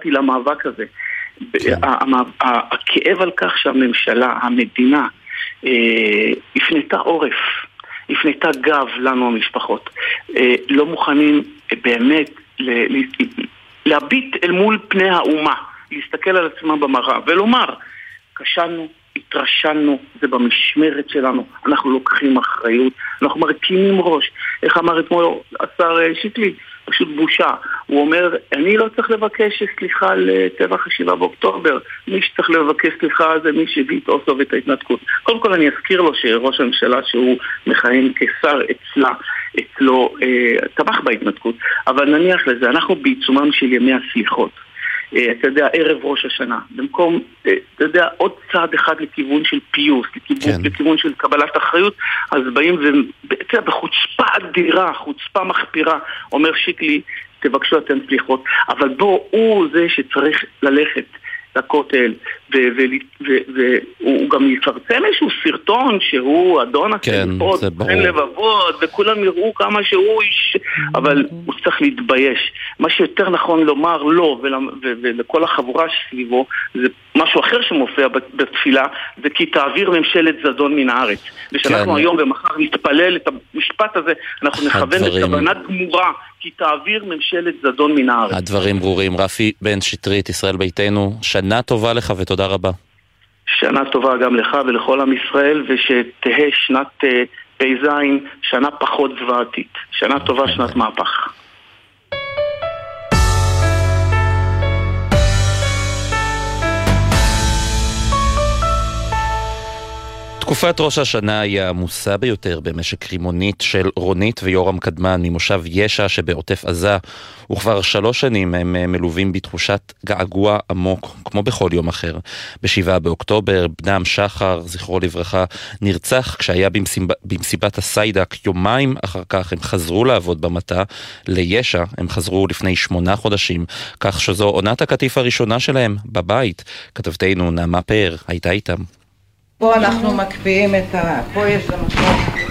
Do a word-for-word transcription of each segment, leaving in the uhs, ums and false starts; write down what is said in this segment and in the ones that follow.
באתי למאבק הזה. הכאב על כך שהממשלה, המדינה, הפנתה עורף, הפנתה גב לנו המשפחות. לא מוכנים באמת להביט אל מול פני האומה, להסתכל על עצמם במראה ולומר, כשלנו, התרשלנו, זה במשמרת שלנו, אנחנו לוקחים אחריות, אנחנו מרכינים ראש. איך אמר אתמול השר שיקלי? פשוט בושה. הוא אומר, אני לא צריך לבקש סליחה על טבח השבעה באוקטובר, מי שצריך לבקש סליחה זה מי שהביא את אוסלו ואת ההתנתקות. קודם כל אני אזכיר לו שראש הממשלה שהוא מכהן כשר אצלה, אצלו אה, תמך בהתנתקות, אבל נניח לזה, אנחנו בעיצומם של ימי הסליחות. אתה יודע, ערב ראש השנה, במקום, אתה יודע, עוד צעד אחד לכיוון של פיוס, לכיוון, כן. לכיוון של קבלת אחריות, אז באים ובחוצפה אדירה, חוצפה מחפירה, אומר שיקלי, תבקשו אתם סליחות, אבל בוא, הוא זה שצריך ללכת לכותל, והוא גם יפרסם איזשהו סרטון שהוא אדון הסליחות, אין לבבות, וכולם יראו כמה שהוא איש, אבל הוא צריך להתבייש. מה שיותר נכון לומר לו ולכל החבורה שסביבו, זה משהו אחר שמופיע בתפילה, זה כי תעביר ממשלת זדון מן הארץ. ושאנחנו היום ומחר נתפלל את המשפט הזה, אנחנו נכוון לכוונת גמורה, כי תעביר ממשלת זדון מן הארץ. הדברים ברורים. רפי בן שטרית, ישראל ביתנו, שנה טובה לך ותודה רבה. שנה טובה גם לך ולכל עם ישראל, ושתהה שנת פ"ז, שנה פחות זוועתית. שנה טובה, שנת מהפך. תקופת ראש השנה היא העמוסה ביותר במשק רימונית של רונית ויורם קדמן ממושב ישע שבעוטף עזה, וכבר שלוש שנים הם מלווים בתחושת געגוע עמוק, כמו בכל יום אחר. בשבעה באוקטובר, בנם שחר, זכרו לברכה, נרצח כשהיה במסיב... במסיבת הסיידק. יומיים אחר כך הם חזרו לעבוד במטה לישע, הם חזרו לפני שמונה חודשים, כך שזו עונת הקטיף הראשונה שלהם בבית. כתבתנו נעמה פאר הייתה איתם. פה אנחנו מקפיאים את ה... פה יש למשל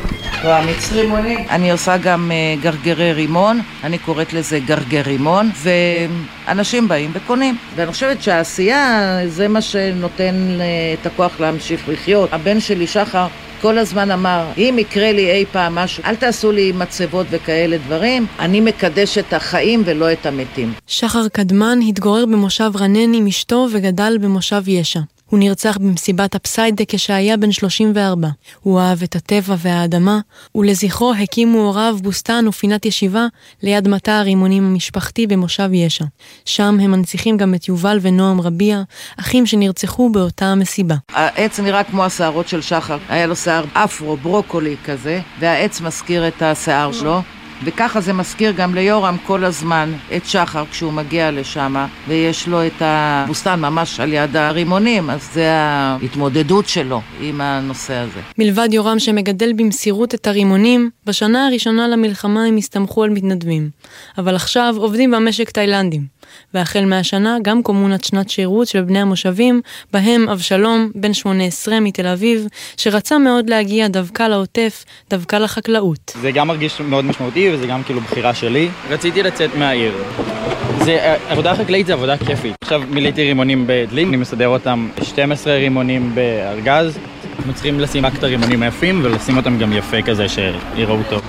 המיץ רימוני. אני עושה גם גרגרי רימון, אני קוראת לזה גרגר רימון, ואנשים באים וקונים. ואני חושבת שהעשייה זה מה שנותן את הכוח להמשיך לחיות. הבן שלי שחר כל הזמן אמר, אם יקרה לי אי פעם משהו, אל תעשו לי מצבות וכאלה דברים, אני מקדש את החיים ולא את המתים. שחר קדמן התגורר במושב רנן עם אשתו וגדל במושב ישע. הוא נרצח במסיבת הפסיידק כשהיה בן שלושים וארבע. הוא אהב את הטבע והאדמה, ולזכרו הקימו הוריו בוסתן ופינת ישיבה ליד מטע הרימונים המשפחתי במושב ישע. שם הם מנציחים גם את יובל ונועם רביע, אחים שנרצחו באותה המסיבה. העץ נראה כמו השערות של שחר. היה לו שיער אפרו, ברוקולי כזה, והעץ מזכיר את השיער שלו. וככה זה מזכיר גם ליורם כל הזמן את שחר כשהוא מגיע לשם, ויש לו את הבוסתן ממש על יד הרימונים, אז זה ההתמודדות שלו עם הנושא הזה. מלבד יורם שמגדל במסירות את הרימונים, בשנה הראשונה למלחמה הם הסתמכו על מתנדבים, אבל עכשיו עובדים במשק תאילנדים. והחל מהשנה גם קומונת שנת שירות של בני המושבים, בהם אבשלום, בן שמונה עשרה מתל אביב, שרצה מאוד להגיע דווקא לעוטף, דווקא לחקלאות. זה גם מרגיש מאוד משמעותי, וזה גם כאילו בחירה שלי. רציתי לצאת מהעיר. זה, עבודה חקלאית זה עבודה כיפית. עכשיו מילאתי רימונים בדלי, אני מסדר אותם שתים עשרה רימונים בארגז. אנחנו צריכים לשים רק את הרימונים היפים, ולשים אותם גם יפה כזה שיראו טוב.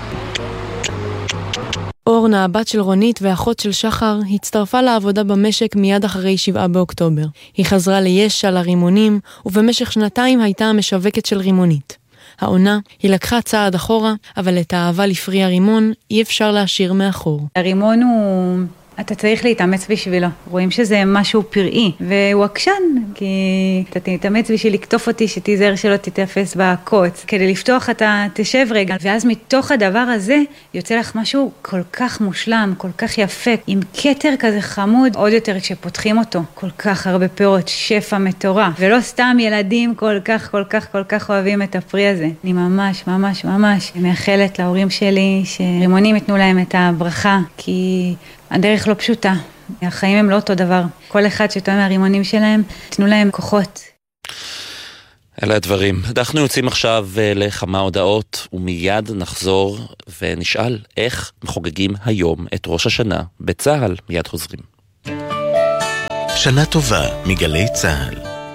אורנה, הבת של רונית ואחות של שחר, הצטרפה לעבודה במשק מיד אחרי שבעה באוקטובר. היא חזרה לישע לרימונים, ובמשך שנתיים הייתה המשווקת של רימונית. העונה, היא לקחה צעד אחורה, אבל את האהבה לפרי הרימון אי אפשר להשאיר מאחור. הרימון הוא... אתה צריך להתאמץ בשבילו. רואים שזה משהו פראי, והוא עקשן, כי אתה תתאמץ בשביל לקטוף אותי, שתיזהר שלא תתאפס בקוץ. כדי לפתוח אתה תשב רגע, ואז מתוך הדבר הזה יוצא לך משהו כל כך מושלם, כל כך יפה, עם קטר כזה חמוד, עוד יותר כשפותחים אותו. כל כך הרבה פירות, שפע מטורף, ולא סתם ילדים כל כך, כל כך, כל כך אוהבים את הפרי הזה. אני ממש, ממש, ממש מאחלת להורים שלי שרימונים יתנו להם את הברכה, כי הדרך לא פשוטה. החיים הם לא אותו דבר. כל אחד שטוען מהרימונים שלהם, תנו להם כוחות. אלה הדברים. אנחנו יוצאים עכשיו לכמה הודעות, ומיד נחזור ונשאל איך מחוגגים היום את ראש השנה בצהל. מיד חוזרים. שנה טובה מגלי צהל.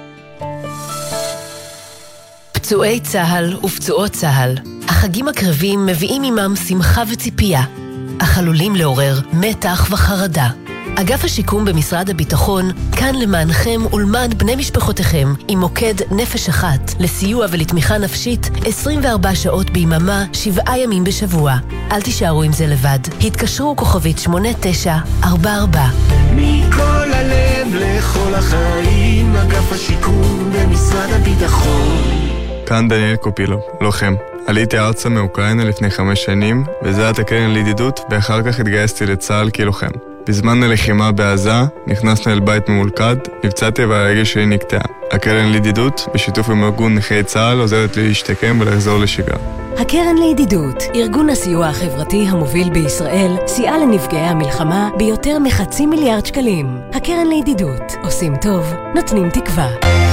פצועי צהל ופצועות צהל, החגים הקרבים מביאים עמם שמחה וציפייה, אך עלולים לעורר מתח וחרדה. אגף השיקום במשרד הביטחון כאן למענכם ולמען בני משפחותיכם עם מוקד נפש אחת לסיוע ולתמיכה נפשית עשרים וארבע שעות ביממה, שבעה ימים בשבוע. אל תישארו עם זה לבד. התקשרו כוכבית שמונה תשע ארבע ארבע. מכל הלב לכל החיים, אגף השיקום במשרד הביטחון. כאן דניאל קופילו, לוחם. עליתי ארצה מאוקראינה לפני חמש שנים, וזה את הקרן לידידות, ואחר כך התגייסתי לצה"ל כלוחם. בזמן הלחימה בעזה, נכנסנו אל בית ממולכד, נפצעתי והרגל שלי נקטעה. הקרן לידידות, בשיתוף עם ארגון נכי צה"ל, עוזרת לי להשתקם ולחזור לשגרה. הקרן לידידות, ארגון הסיוע החברתי המוביל בישראל, סייע לנפגעי המלחמה ביותר מחצי מיליארד שקלים. הקרן לידידות, עושים טוב, נותנים תקווה.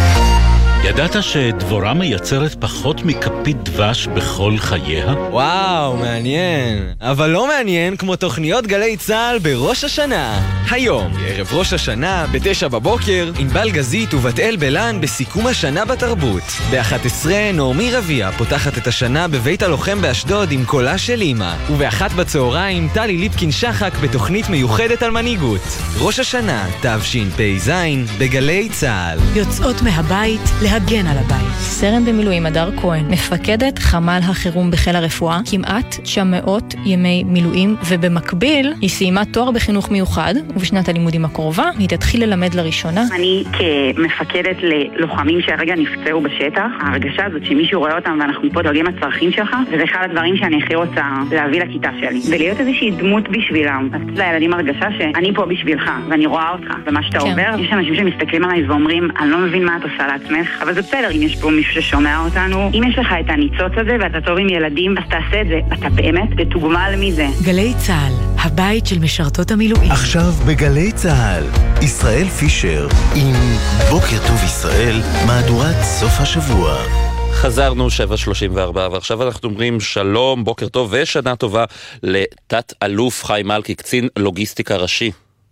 ידעת שדבורה מייצרת פחות מכפית דבש בכל חייה? וואו, מעניין. אבל לא מעניין כמו תוכניות גלי צהל בראש השנה. היום, ערב ראש השנה, בתשע בבוקר, ענבל גזית ובת אל בלן בסיכום השנה בתרבות. ב-אחת עשרה, נעמי רביע פותחת את השנה בבית הלוחם באשדוד עם קולה של אמא. וב-אחת בצהריים, טלי ליפקין שחק בתוכנית מיוחדת על מנהיגות. ראש השנה, תשפ"ז, בגלי צהל. יוצאות מהבית להגן על הבית. סרן במילואים הדר כהן, מפקדת חמ"ל החירום בחיל הרפואה, כמעט תשע מאות ימי מילואים, ובמקביל היא סיימה תואר בחינוך מיוחד, ובשנת הלימודים הקרובה היא תתחיל ללמד לראשונה. אני כמפקדת ללוחמים שהרגע נפצעו בשטח, ההרגשה הזאת שמישהו רואה אותם ואנחנו פה דואגים לצרכים שלך, וזה אחד הדברים שאני הכי רוצה להביא לכיתה שלי, ולהיות איזושהי דמות בשבילם. אז לילדים הרגשה שאני פה בשבילך, ואני רואה אותך, ומה שאתה עובר. יש אנשים שמסתכלים עליי ואומרים, אני לא מבין מה את עושה לעצמך, אבל זה בסדר, אם יש פה מישהו ששומע אותנו, אם יש לך את הניצוץ הזה ואתה טוב עם ילדים, אז תעשה את זה, אתה באמת תתוגמל מזה. גלי צהל, הבית של משרתות המילואים. עכשיו בגלי צהל, ישראל פישר עם בוקר טוב ישראל, מהדורת סוף השבוע. חזרנו שבע שלושים וארבע, ועכשיו אנחנו אומרים שלום, בוקר טוב ושנה טובה לתת אלוף חיים מלכי, קצין לוגיסטיקה ראשי.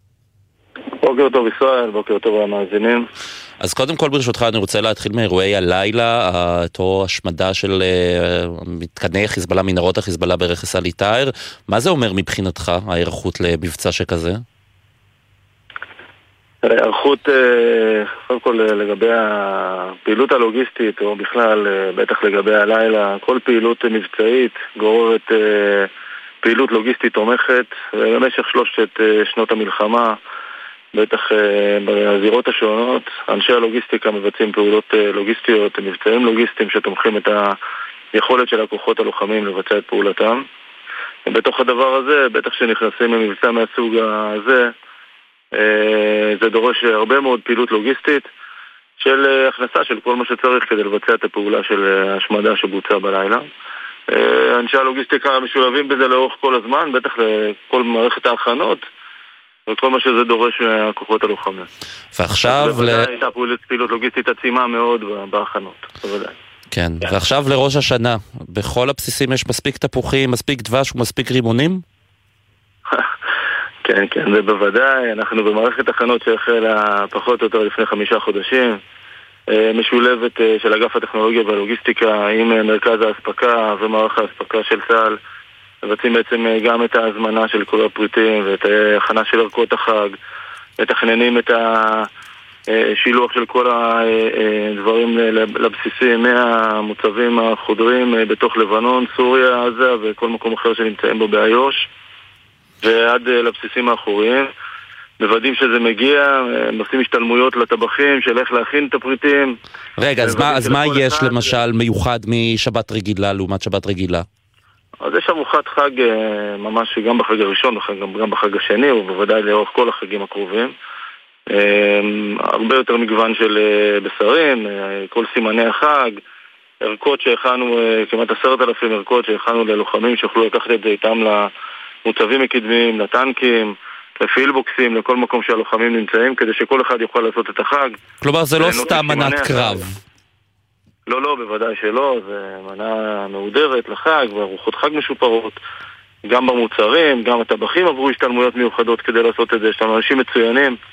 בוקר טוב ישראל, בוקר טוב המאזינים. אז קודם כל ברשותך אני רוצה להתחיל מאירועי הלילה, אותו השמדה של מתקני חיזבאללה, מנהרות החיזבאללה ברכס עלי תאיר. מה זה אומר מבחינתך ההיערכות למבצע שכזה? ההיערכות, קודם כל לגבי הפעילות הלוגיסטית, או בכלל בטח לגבי הלילה, כל פעילות מבצעית גוררת פעילות לוגיסטית תומכת, ובמשך שלושת שנות המלחמה בטח בזירות השונות, אנשי הלוגיסטיקה מבצעים פעולות לוגיסטיות, מבצעים לוגיסטיים שתומכים את היכולת של הכוחות הלוחמים לבצע את פעולתם. ובתוך הדבר הזה, בטח שנכנסים למבצע מהסוג הזה, זה דורש הרבה מאוד פעילות לוגיסטית של הכנסה של כל מה שצריך כדי לבצע את הפעולה של השמדה שבוצעה בלילה. אנשי הלוגיסטיקה משולבים בזה לאורך כל הזמן, בטח לכל מערכת ההכנות, וכל מה שזה דורש מהכוחות הלוחמים. ועכשיו... בוודאי הייתה פעילות לוגיסטית עצימה מאוד בהכנות, בוודאי. כן, ועכשיו לראש השנה, בכל הבסיסים יש מספיק תפוחים, מספיק דבש ומספיק רימונים? כן, כן, זה בוודאי. אנחנו במערכת הכנות שהחלה פחות או יותר לפני חמישה חודשים, משולבת של אגף הטכנולוגיה והלוגיסטיקה עם מרכז ההספקה ומערך ההספקה של צה"ל, מבצעים בעצם גם את ההזמנה של כל הפריטים ואת ההכנה של ערכות החג, מתכננים את השילוח של כל הדברים לבסיסים מהמוצבים החודרים בתוך לבנון, סוריה, עזה וכל מקום אחר שנמצאים בו באיו"ש, ועד לבסיסים האחוריים. מוודאים שזה מגיע, עושים השתלמויות לטבחים של איך להכין את הפריטים. רגע, אז מה, אז מה יש אחד, למשל מיוחד משבת רגילה לעומת שבת רגילה? אז יש ארוחת חג ממש גם בחג הראשון, גם בחג השני, ובוודאי לאורך כל החגים הקרובים. הרבה יותר מגוון של בשרים, כל סימני החג, ערכות שהכנו, כמעט עשרת אלפים ערכות שהכנו ללוחמים שיוכלו לקחת את זה איתם למוצבים מקדמיים, לטנקים, לפילבוקסים, לכל מקום שהלוחמים נמצאים, כדי שכל אחד יוכל לעשות את החג. כלומר, זה לא סתם מנת קרב. לא, לא, בוודאי שלא. זה מנה מעודרת לחג, וארוחות חג משופרות. גם במוצרים, גם הטבחים עברו השתלמויות מיוחדות כדי לעשות את זה. יש לנו אנשים מצוינים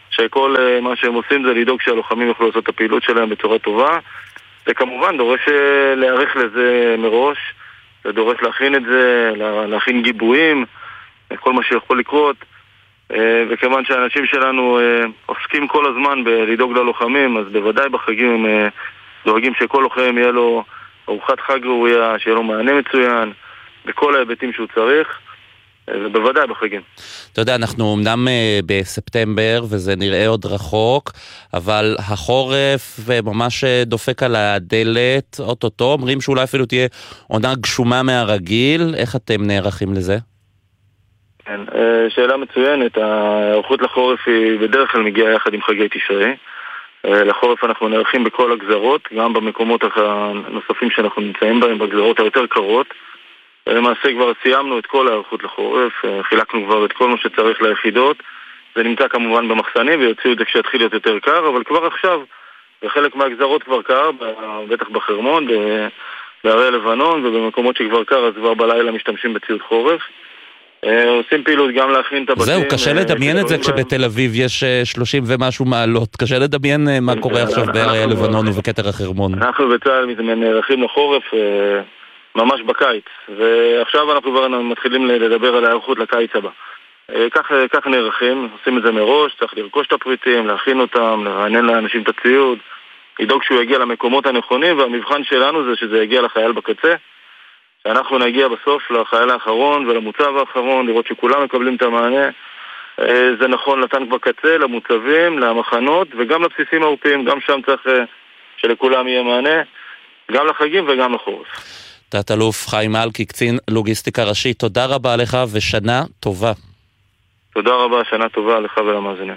שכל מה שהם עושים זה לדאוג שהלוחמים יוכלו לעשות את הפעילות שלהם בצורה טובה. זה כמובן דורש להיערך לזה מראש, זה דורש להכין את זה, להכין גיבויים, כל מה שיכול לקרות, וכיוון שהאנשים שלנו עוסקים כל הזמן בלדאוג ללוחמים, אז בוודאי בחגים הם דואגים שכל לוחם יהיה לו ארוחת חג ראויה, שיהיה לו מענה מצוין, בכל ההיבטים שהוא צריך, ובוודאי בחגים. אתה יודע, אנחנו אמנם בספטמבר וזה נראה עוד רחוק, אבל החורף ממש דופק על הדלת, אוטוטו, אומרים שאולי אפילו תהיה עונה גשומה מהרגיל, איך אתם נערכים לזה? כן, שאלה מצוינת, ההיערכות לחורף היא בדרך כלל מגיעה יחד עם חגי תשרי. לחורף אנחנו נערכים בכל הגזרות, גם במקומות הנוספים שאנחנו נמצאים בהם, בגזרות היותר קרות. למעשה כבר סיימנו את כל ההיערכות לחורף, חילקנו כבר את כל מה שצריך ליחידות. זה נמצא כמובן במחסנים ויוציאו את זה כשיתחיל להיות יותר קר, אבל כבר עכשיו, בחלק מהגזרות כבר קר, בטח בחרמון, בערי לבנון, ובמקומות שכבר קר, אז כבר בלילה משתמשים בציוד חורף. עושים פעילות גם להכין את הבתים. זהו, קשה לדמיין את זה כשבתל אביב יש שלושים ומשהו מעלות. קשה לדמיין מה קורה עכשיו בערי לבנון ובכתר החרמון. אנחנו בצה"ל נערכים לחורף ממש בקיץ, ועכשיו אנחנו כבר מתחילים לדבר על ההיערכות לקיץ הבא. כך, כך נערכים, עושים את זה מראש, צריך לרכוש את הפריטים, להכין אותם, לרענן לאנשים את הציוד, לדאוג שהוא יגיע למקומות הנכונים, והמבחן שלנו זה שזה יגיע לחייל בקצה, שאנחנו נגיע בסוף לחייל האחרון ולמוצב האחרון, לראות שכולם מקבלים את המענה. זה נכון לטנק בקצה, למוצבים, למחנות, וגם לבסיסים העורפיים, גם שם צריך שלכולם יהיה מענה, גם לחגים וגם לחורף. תת-אלוף חיים מלכי, קצין לוגיסטיקה ראשי, תודה רבה לך ושנה טובה. תודה רבה, שנה טובה לך ולמאזינים.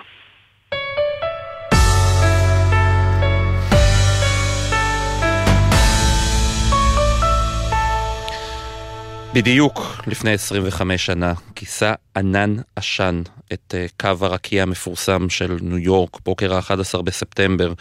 בדיוק לפני עשרים וחמש שנה כיסה ענן עשן את קו הרקיע המפורסם של ניו יורק, בוקר ה-אחד עשר בספטמבר,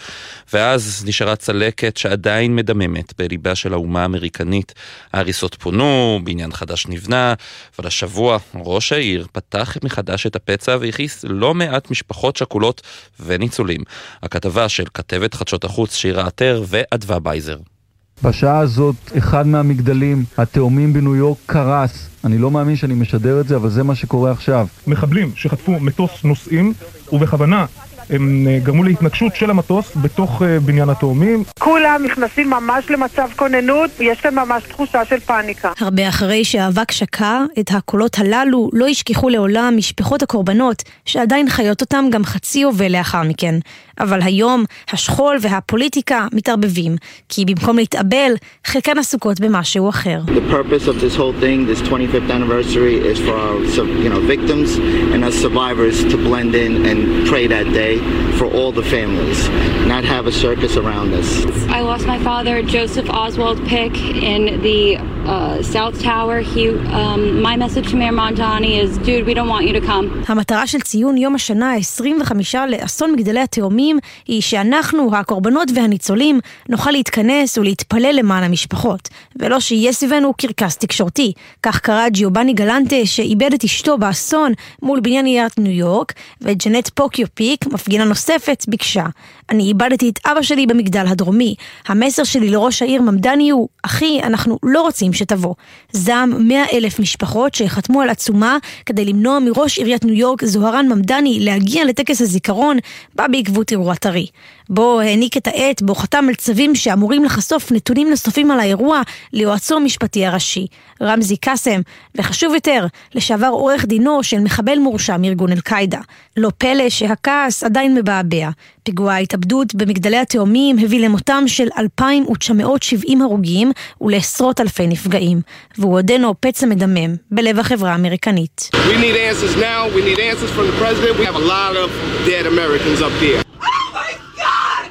ואז נשארה צלקת שעדיין מדממת בליבה של האומה האמריקנית. ההריסות פונו, בניין חדש נבנה, אבל השבוע ראש העיר פתח מחדש את הפצע והכיס לא מעט משפחות שכולות וניצולים. הכתבה של כתבת חדשות החוץ שירה עטר ואדווה בייזר. בשעה הזאת אחד מהמגדלים התאומים בניו יורק קרס. אני לא מאמין שאני משדר את זה, אבל זה מה שקורה עכשיו. מחבלים שחטפו מטוס נוסעים, ובכוונה הם גרמו להתנגשות של המטוס בתוך בניין התאומים. כולם נכנסים ממש למצב כוננות, יש כאן ממש תחושה של פאניקה. הרבה אחרי שהאבק שקע, את הקולות הללו לא ישכחו לעולם משפחות הקורבנות, שעדיין חיות אותם גם חצי יובל לאחר מכן. אבל היום השכול והפוליטיקה מתערבבים, כי במקום להתאבל, חלקן עסוקות במשהו אחר. The purpose of this whole thing, this twenty-fifth anniversary, is for our, you know, victims and us survivors to blend in and pray that day for all the families, not have a circus around us. I lost my father, Joseph Oswald Pick, in the uh, South Tower. He, um, my message to Mayor Montani is, dude, we don't want you to come. המטרה של ציון יום השנה ה-עשרים וחמישה לאסון מגדלי התאומים היא שאנחנו, הקורבנות והניצולים, נוכל להתכנס ולהתפלל למען המשפחות, ולא שיהיה סביבנו קרקס תקשורתי. כך קרה ג'יובני גלנטה, שאיבד את אשתו באסון מול בניין עיריית ניו יורק, וג'נט פוקיו פיק, מפגינה נוספת, ביקשה: אני איבדתי את אבא שלי במגדל הדרומי. המסר שלי לראש העיר ממדני הוא: אחי, אנחנו לא רוצים שתבוא. זעם מאה אלף משפחות שחתמו על עצומה כדי למנוע מראש עיריית ניו יורק זוהרן ממדני להגיע לטקס הזיכרון, בא בעקבות אירוע טרי. בו העניק את העת בו חתם על צווים שאמורים לחשוף נתונים נוספים על האירוע ליועצו המשפטי הראשי, רמזי קאסם, וחשוב יותר, לשעבר עורך דינו של מחבל מורשע מארגון אל-קאידה. לא פלא שהכעס עדיין מבעבע. פיגוע ההתאבדות במגדלי התאומים הביא למותם של אלפיים ותשע מאות שבעים הרוגים ולעשרות אלפי נפגעים, והוא עודנו פצע מדמם בלב החברה האמריקנית. We need answers now. We need answers from the president. We have a lot of dead Americans up there. Oh my God!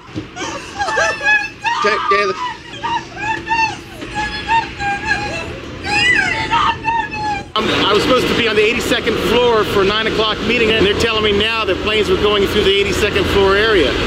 Check, Taylor. I was supposed to be on the eighty-second floor for a nine o'clock meeting, and they're telling me now that planes were going through the eighty-second floor area.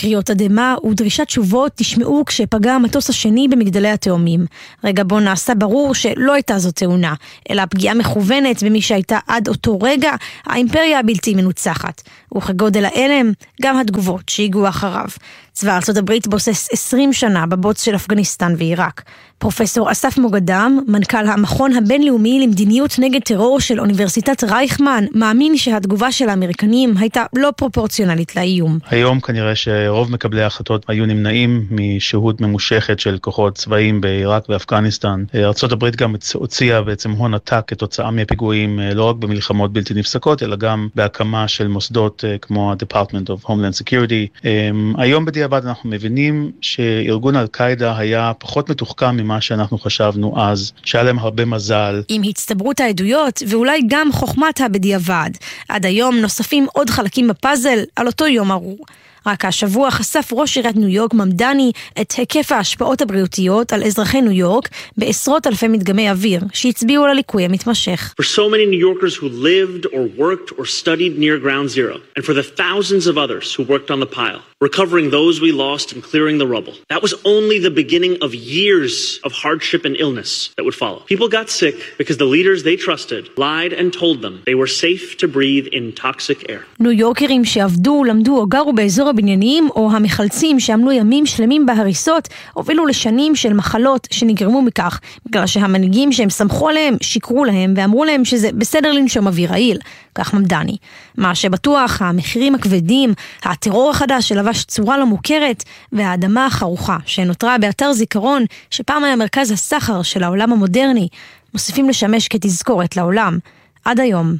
קריאות אדמה ודרישת תשובות תשמעו כשפגע המטוס השני במגדלי התאומים. רגע בו נעשה ברור שלא הייתה זו תאונה, אלא פגיעה מכוונת במי שהייתה עד אותו רגע האימפריה הבלתי מנוצחת. וכגודל האלם, גם התגובות שהגיעו אחריו. צבא ארצות הברית בוסס עשרים שנה בבוץ של אפגניסטן ועיראק. פרופסור אסף מוגדם, מנכ"ל המכון הבינלאומי למדיניות נגד טרור של אוניברסיטת רייכמן, מאמין שהתגובה של האמריקנים הייתה לא פרופורציונלית לאיום. היום כנראה שרוב מקבלי ההחלטות היו נמנעים משהות ממושכת של כוחות צבאיים בעיראק ואפגניסטן. ארצות הברית גם הוציאה בעצם הון עתק כתוצאה מהפיגועים, לא רק במלחמות בלתי נפסקות, אלא גם בהקמה של מוסדות כמו ה-Department of Homeland Security. היום בדיעבד אנחנו מבינים שארגון אל-קאידה היה פחות מתוחכם ממה שאנחנו חשבנו אז, שהיה להם הרבה מזל. עם הצטברות העדויות ואולי גם חוכמת הבדיעבד. עד היום נוספים עוד חלקים בפאזל על אותו יום ארור. רק השבוע חשף ראש עיריית ניו יורק ממדני את היקף ההשפעות הבריאותיות על אזרחי ניו יורק בעשרות אלפי מדגמי אוויר שהצביעו על הליקוי המתמשך. For so many New Yorkers who lived or worked or studied near ground zero, and for the thousands of others who worked on the pile, recovering those we lost and clearing the rubble. That was only the beginning of years of hardship and illness that would follow. People got sick because the leaders they trusted lied and told them they were safe to breathe in toxic air. ניו יורקרים שעבדו, למדו או גרו באזור הבניינים או המחלצים שעמלו ימים שלמים בהריסות הובילו לשנים של מחלות שנגרמו מכך בגלל שהמנהיגים שהם סמכו עליהם שיקרו להם ואמרו להם שזה בסדר לנשום אוויר רעיל. כך ממדני. מה שבטוח, המחירים הכבדים, הטרור החדש שלבש צורה לא מוכרת והאדמה החרוכה שנותרה באתר זיכרון שפעם היה מרכז הסחר של העולם המודרני מוסיפים לשמש כתזכורת לעולם. עד היום.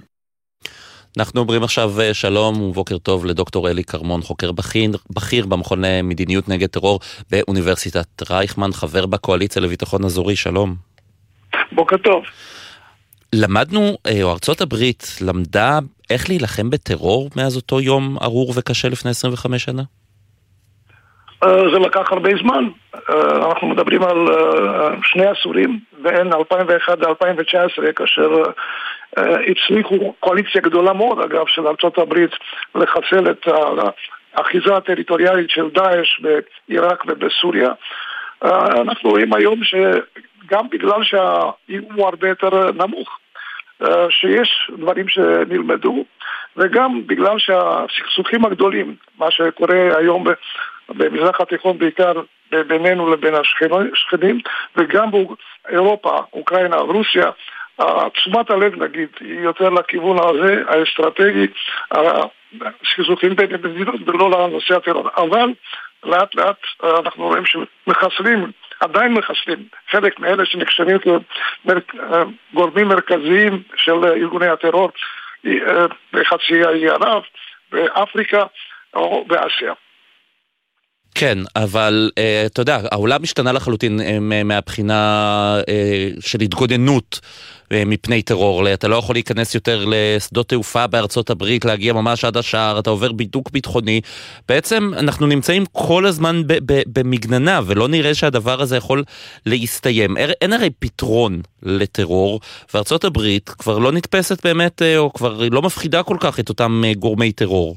אנחנו אומרים עכשיו שלום ובוקר טוב לדוקטור אלי קרמון, חוקר בכיר, בכיר במכון מדיניות נגד טרור באוניברסיטת רייכמן, חבר בקואליציה לביטחון אזורי. שלום. בוקר טוב. למדנו, או ארצות הברית למדה איך להילחם בטרור מאז אותו יום ארור וקשה לפני עשרים וחמש שנה? זה לקח הרבה זמן. אנחנו מדברים על שני עשורים, בין אלפיים ואחת עד אלפיים ותשע עשרה, כאשר הצליחו קואליציה גדולה מאוד, אגב, של ארצות הברית, לחסל את האחיזה הטריטוריאלית של דאעש בעיראק ובסוריה. אנחנו רואים היום שגם בגלל שהאיום הוא הרבה יותר נמוך, שיש דברים שנלמדו, וגם בגלל שהסכסוכים הגדולים, מה שקורה היום במזרח התיכון בעיקר בינינו לבין השכנים, וגם באירופה, אוקראינה, רוסיה, תשומת הלב נגיד היא יותר לכיוון הזה, האסטרטגי, הסכסוכים בין מדינות ולא לנושא הטרור. אבל לאט לאט אנחנו רואים שמחסלים, עדיין מחסלים, חלק מאלה שנחשבים כגורמים מרכזיים של ארגוני הטרור בחצי האי ערב, באפריקה או באסיה. כן, אבל uh, אתה יודע, העולם משתנה לחלוטין uh, מהבחינה uh, של התגודנות uh, מפני טרור. אתה לא יכול להיכנס יותר לשדות תעופה בארצות הברית, להגיע ממש עד השער, אתה עובר בידוק ביטחוני. בעצם אנחנו נמצאים כל הזמן ב- ב- במגננה, ולא נראה שהדבר הזה יכול להסתיים. אין הרי פתרון לטרור, וארצות הברית כבר לא נתפסת באמת, uh, או כבר לא מפחידה כל כך את אותם uh, גורמי טרור.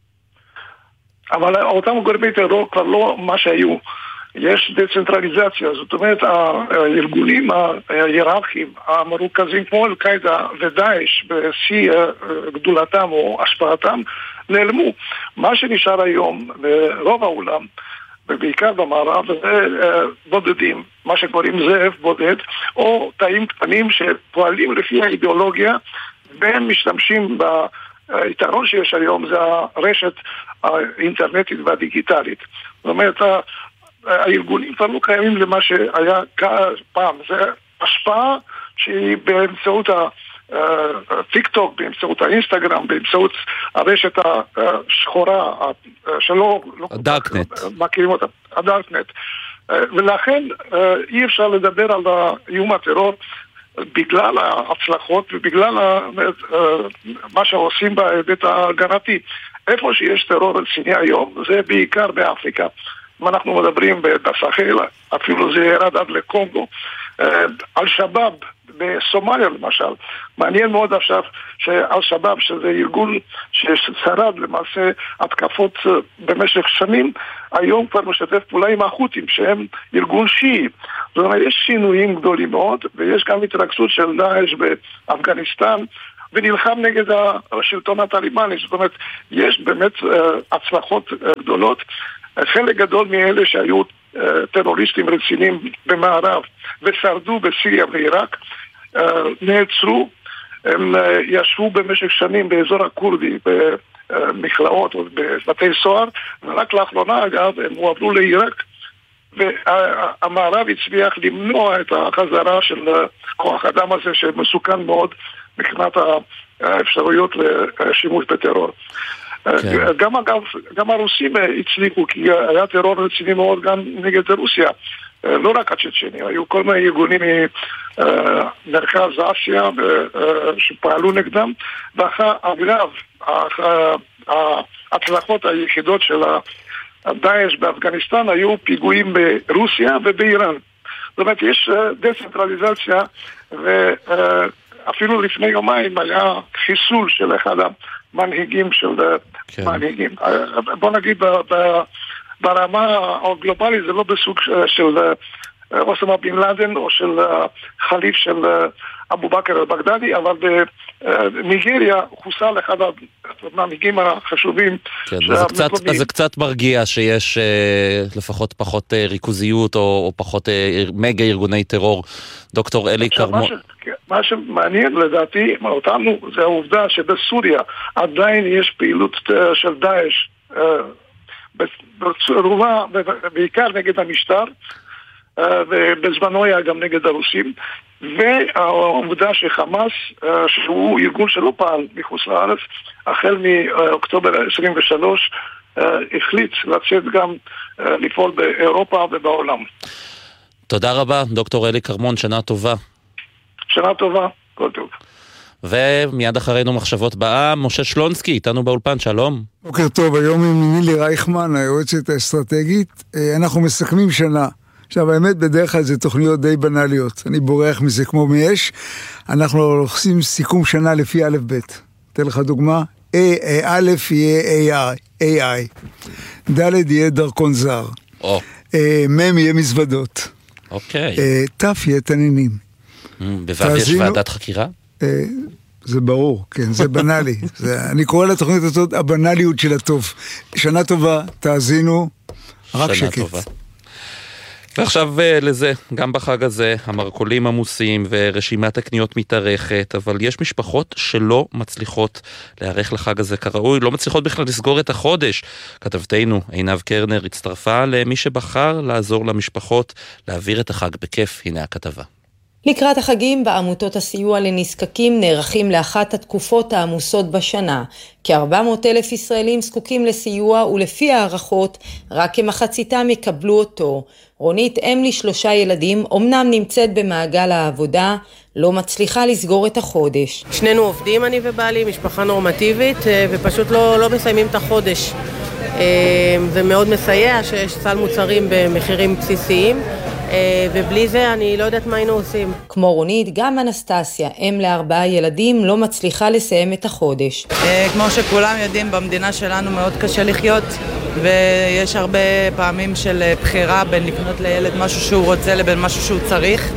אבל אותם גורמי טרור כבר לא מה שהיו. יש דצנטרליזציה, זאת אומרת, הארגונים ההיררכיים, המרוכזים כמו אל-קאידה ודאעש, בשיא גדולתם או השפעתם, נעלמו. מה שנשאר היום ברוב העולם, ובעיקר במערב, זה בודדים, מה שקוראים זאב בודד, או תאים קטנים שפועלים לפי האידיאולוגיה, והם משתמשים ב... היתרון שיש היום זה הרשת האינטרנטית והדיגיטלית. זאת אומרת, הארגונים כבר לא קיימים למה שהיה פעם. זה השפעה שהיא באמצעות הטיק-טוק, באמצעות האינסטגרם, באמצעות הרשת השחורה, שלא הדארקנט. מכירים אותה, הדארקנט. ולכן אי אפשר לדבר על איום הטרור בגלל ההצלחות ובגלל מה שעושים בהיבט ההגנתי. איפה שיש טרור רציני היום, זה בעיקר באפריקה. אם אנחנו מדברים בסהל, אפילו זה ירד עד לקונגו, אל-שבאב בסומליה למשל. מעניין מאוד עכשיו שאל-שבאב, שזה ארגון ששרד למעשה התקפות במשך שנים, היום כבר משתף פעולה עם החות'ים, שהם ארגון שיעי. זאת אומרת, יש שינויים גדולים מאוד, ויש גם התרכזות של דאעש באפגניסטן, ונלחם נגד השלטון הטליבני. זאת אומרת, יש באמת הצלחות גדולות. חלק גדול מאלה שהיו טרוריסטים רציניים במערב ושרדו בסוריה ועיראק נעצרו, הם ישבו במשך שנים באזור הכורדי במכלאות או בבתי סוהר, ורק לאחרונה אגב הם הועברו לעיראק, והמערב הצליח למנוע את החזרה של כוח אדם הזה שמסוכן מאוד מבחינת האפשרויות לשימוש בטרור. כן. גם אגב, גם הרוסים הצליחו, כי היה טרור רציני מאוד גם נגד רוסיה. לא רק הצ'צ'נים, היו כל מיני ארגונים ממרכז אסיה שפעלו נגדם, ואגב, ההצלחות היחידות של דאעש באפגניסטן היו פיגועים ברוסיה ובאיראן. זאת אומרת, יש דצנטרליזציה, ואפילו לפני יומיים היה חיסול של אחד המנהיגים של כן. מנהיגים. בוא נגיד, ברמה הגלובלית זה לא בסוג של אוסמה בן לאדן או של חליף של אבו בכר אל-בגדדי, אבל בניגריה חוסל אחד המנהיגים החשובים. כן, זה, קצת, אז זה קצת מרגיע שיש לפחות פחות ריכוזיות או, או פחות מגה ארגוני טרור. דוקטור אלי כרמון. מה שמעניין לדעתי אותנו זה העובדה שבסוריה עדיין יש פעילות של דאעש בצורה, בעיקר נגד המשטר, ובזמנו היה גם נגד הרוסים, והעובדה שחמאס, שהוא ארגון שלא פעל מחוץ לארץ, החל מאוקטובר עשרים ושלוש, החליט לצאת גם לפעול באירופה ובעולם. תודה רבה, דוקטור אלי כרמון, שנה טובה. שנה טובה, כל טוב. ומיד אחרינו מחשבות בעם, משה שלונסקי, איתנו באולפן, שלום. בוקר טוב, היום עם נילי רייכמן, היועצת האסטרטגית, אנחנו מסכמים שנה. עכשיו, האמת, בדרך כלל זה תוכניות די בנליות, אני בורח מזה כמו מאש, אנחנו עושים סיכום שנה לפי א' ב'. אתן לך דוגמה, א' יהיה איי איי, ד' יהיה דרכון זר, מ' יהיה מזוודות, ת' יהיה תנינים. בו' יש ועדת חקירה? זה ברור, כן, זה בנאלי. אני קורא לתוכנית הזאת הבנאליות של הטוב. שנה טובה, תאזינו, רק שקט. ועכשיו לזה, גם בחג הזה, המרכולים עמוסים ורשימת הקניות מתארכת, אבל יש משפחות שלא מצליחות להיערך לחג הזה כראוי, לא מצליחות בכלל לסגור את החודש. כתבתנו, עינב קרנר, הצטרפה למי שבחר לעזור למשפחות להעביר את החג בכיף. הנה הכתבה. לקראת החגים בעמותות הסיוע לנזקקים נערכים לאחת התקופות העמוסות בשנה. כ-ארבע מאות אלף ישראלים זקוקים לסיוע ולפי הערכות רק כמחציתם יקבלו אותו. רונית, אם לשלושה ילדים, אמנם נמצאת במעגל העבודה, לא מצליחה לסגור את החודש. שנינו עובדים, אני ובעלי, משפחה נורמטיבית, ופשוט לא, לא מסיימים את החודש. זה מאוד מסייע שיש סל מוצרים במחירים בסיסיים, ובלי זה אני לא יודעת מה היינו עושים. כמו רונית, גם אנסטסיה, אם לארבעה ילדים, לא מצליחה לסיים את החודש. כמו שכולם יודעים, במדינה שלנו מאוד קשה לחיות, ויש הרבה פעמים של בחירה בין לקנות לילד משהו שהוא רוצה לבין משהו שהוא צריך,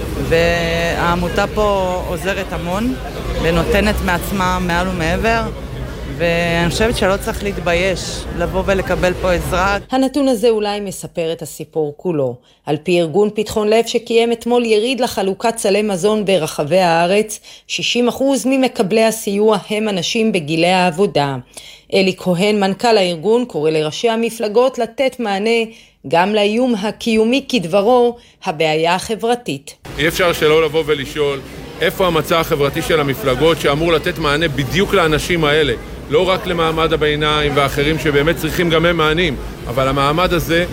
והעמותה פה עוזרת המון ונותנת מעצמה מעל ומעבר, ואני חושבת שלא צריך להתבייש לבוא ולקבל פה עזרה. הנתון הזה אולי מספר את הסיפור כולו. על פי ארגון פתחון לב שקיים אתמול יריד לחלוקת סלי מזון ברחבי הארץ, שישים אחוז ממקבלי הסיוע הם אנשים בגילי העבודה. אלי כהן, מנכ"ל הארגון, קורא לראשי המפלגות לתת מענה גם לאיום הקיומי כדברו, הבעיה החברתית. אי אפשר שלא לבוא ולשאול איפה המצע החברתי של המפלגות שאמור לתת מענה בדיוק לאנשים האלה. לא רק למעמד הביניים ואחרים שבאמת צריכים גם הם מענים, אבל המעמד הזה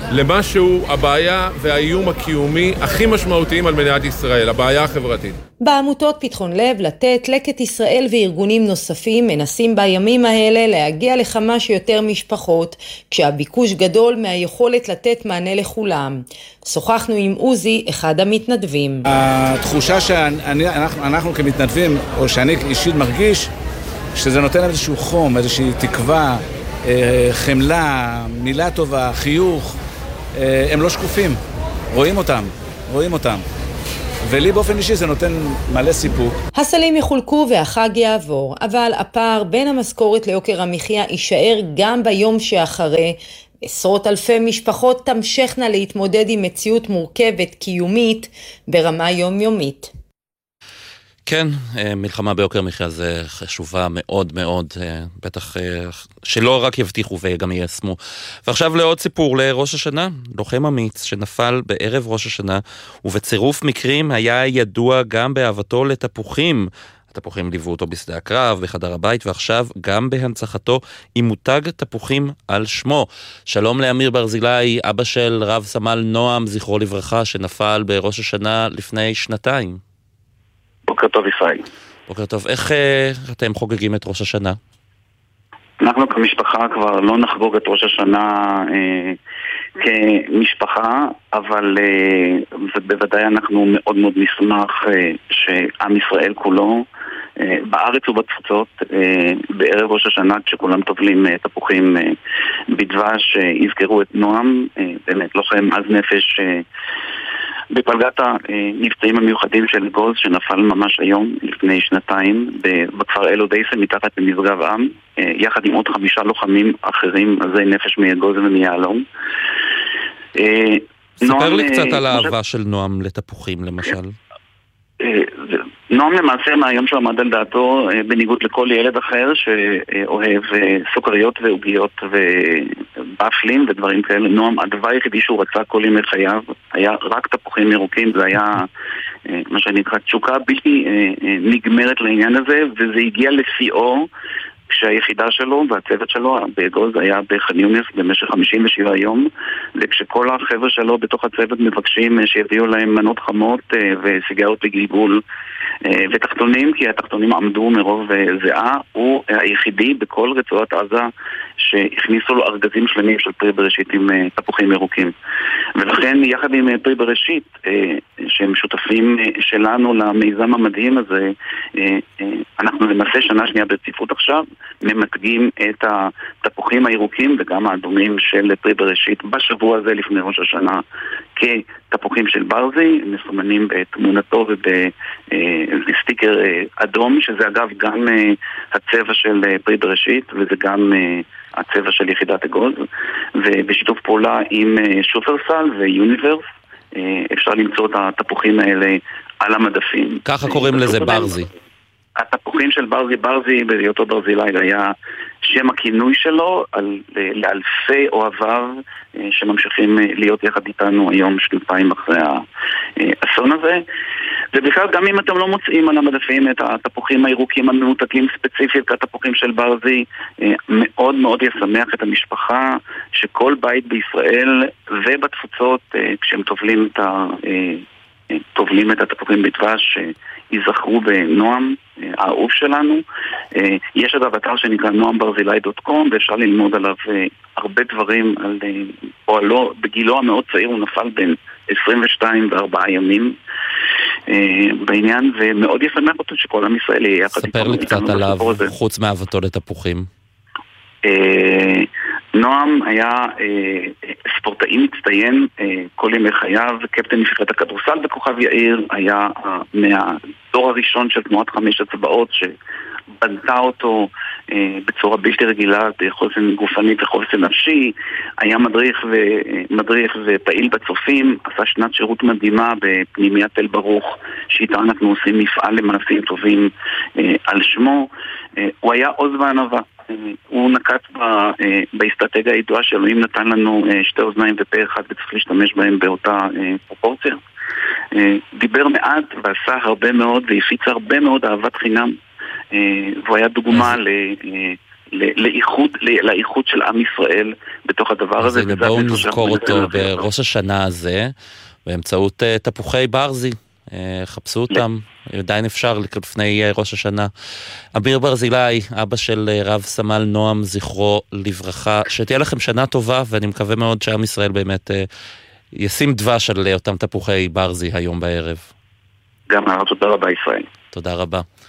למשהו, הבעיה והאיום הקיומי הכי משמעותיים על מדינת ישראל, הבעיה החברתית. בעמותות פתחון לב, לתת, לקט ישראל וארגונים נוספים מנסים בימים האלה להגיע לכמה שיותר משפחות, כשהביקוש גדול מהיכולת לתת מענה לכולם. שוחחנו עם עוזי, אחד המתנדבים. התחושה שאנחנו אנחנו כמתנדבים, או שאני אישית מרגיש, שזה נותן איזשהו חום, איזושהי תקווה, חמלה, מילה טובה, חיוך. הם לא שקופים, רואים אותם, רואים אותם. ולי באופן אישי זה נותן מלא סיפוק. הסלים יחולקו והחג יעבור, אבל הפער בין המשכורת ליוקר המחיה יישאר גם ביום שאחרי. עשרות אלפי משפחות תמשכנה להתמודד עם מציאות מורכבת קיומית ברמה יומיומית. כן, מלחמה ביוקר מחיה זה חשובה מאוד מאוד, בטח שלא רק יבטיחו וגם יישמו. ועכשיו לעוד סיפור לראש השנה, לוחם אמיץ שנפל בערב ראש השנה, ובצירוף מקרים היה ידוע גם באהבתו לתפוחים. התפוחים ליוו אותו בשדה הקרב, בחדר הבית, ועכשיו גם בהנצחתו עם מותג תפוחים על שמו. שלום לאמיר ברזילי, אבא של רב סמל נועם, זכרו לברכה, שנפל בראש השנה לפני שנתיים. בוקר טוב ישראל. בוקר טוב. איך אה, אתם חוגגים את ראש השנה? אנחנו כמשפחה כבר לא נחגוג את ראש השנה אה, כמשפחה, אבל אה, בוודאי אנחנו מאוד מאוד נשמח אה, שעם ישראל כולו, אה, בארץ ובתפוצות, אה, בערב ראש השנה, כשכולם טובלים אה, תפוחים אה, בדבש, אה, יזכרו את נועם, אה, באמת לוחם עז נפש, אה, בפלגת הנפצעים המיוחדים של גוז שנפל ממש היום לפני שנתיים בכפר אלודייסה מתחת למשגב עם, יחד עם עוד חמישה לוחמים אחרים עזי נפש מגוז ומיעלום. ספר לי קצת על האהבה של נועם לתפוחים למשל. נועם למעשה מהיום שהוא עמד על דעתו, בניגוד לכל ילד אחר שאוהב סוכריות ועוגיות ובפלים ודברים כאלה, נועם הדבר היחידי שהוא רצה כל ימי חייו היה רק תפוחים ירוקים. זה היה מה שנקרא תשוקה בלתי נגמרת לעניין הזה, וזה הגיע לשיאו כשהיחידה שלו והצוות שלו בגוז היה בח'אן יונס במשך חמישים ושבעה יום, וכשכל החבר'ה שלו בתוך הצוות מבקשים שיביאו להם מנות חמות וסיגרות בגלגול ותחתונים, כי התחתונים עמדו מרוב זהה, הוא היחידי בכל רצועת עזה שהכניסו לו ארגזים שלמים של פרי בראשית עם תפוחים ירוקים. ולכן יחד עם פרי בראשית, שהם שותפים שלנו למיזם המדהים הזה, אנחנו למעשה שנה שנייה ברציפות עכשיו ממתגים את התפוחים הירוקים וגם האדומים של פרי בראשית בשבוע הזה לפני ראש השנה כתפוחים של ברזי, מסומנים בתמונתו ובסטיקר אדום, שזה אגב גם הצבע של פרי בראשית וזה גם הצבע של יחידת אגוז, ובשיתוף פעולה עם שופרסל ויוניברס אפשר למצוא את התפוחים האלה על המדפים. ככה קוראים לזה ברזי. התפוחים של ברזי, ברזי בהיותו ברזילי היה שם הכינוי שלו על, לאלפי אוהביו שממשיכים להיות יחד איתנו היום שנתיים אחרי האסון הזה. ובכלל גם אם אתם לא מוצאים על המדפים את התפוחים הירוקים הממותגים ספציפית כתפוחים של ברזי, מאוד מאוד ישמח את המשפחה שכל בית בישראל ובתפוצות כשהם טובלים את ה... טובלים את התפוחים בדבש שיזכרו בנועם האהוב שלנו. יש אגב אתר שנקרא נועם ברזילי דוט קום ואפשר ללמוד עליו הרבה דברים על פועלו. בגילו המאוד צעיר הוא נפל בין עשרים ושתיים וארבעה ימים בעניין, ומאוד ישמח אותו שכל עם ישראל יהיה יחד. ספר לי קצת עליו חוץ מאהבתו לתפוחים. נועם היה אה, ספורטאי מצטיין אה, כל ימי חייו, קפטן נבחרת הכדורסל בכוכב יאיר, היה אה, מהדור הראשון של תנועת חמש אצבעות שבנתה אותו אה, בצורה בלתי רגילה בחוסן גופני וחוסן נפשי, היה מדריך, ו, מדריך ופעיל בצופים, עשה שנת שירות מדהימה בפנימיית תל ברוך, שאיתה אנחנו עושים מפעל למעשים טובים אה, על שמו. אה, הוא היה עוז וענווה. הוא נקט באסטרטגיה הידועה שאלוהים נתן לנו שתי אוזניים ופה אחד וצריך להשתמש בהם באותה פרופורציה. דיבר מעט ועשה הרבה מאוד והפיץ הרבה מאוד אהבת חינם, והוא היה דוגמה לאיחוד, לאיחוד של עם ישראל בתוך הדבר הזה. אז בואו נזכור אותו בראש השנה הזה, באמצעות תפוחי ברזי. חפשו אותם, עדיין אפשר לפני ראש השנה. אמיר ברזילי, אבא של רב סמל נועם, זכרו לברכה, שתהיה לכם שנה טובה, ואני מקווה מאוד שעם ישראל באמת ישים דבש על אותם תפוחי ברזי היום בערב. גם תודה רבה ישראל. תודה רבה.